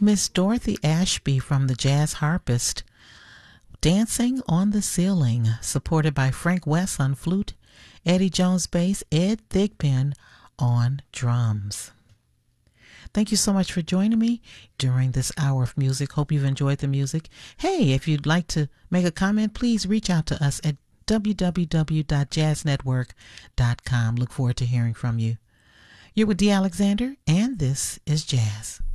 Miss Dorothy Ashby from the Jazz Harpist, Dancing on the Ceiling, supported by Frank West on flute, Eddie Jones bass, Ed Thigpen on drums. Thank you so much for joining me during this hour of music. Hope you've enjoyed the music. Hey, if you'd like to make a comment, please reach out to us at www.jazznetwork.com. Look forward to hearing from you. You're with Dee Alexander, and this is Jazz.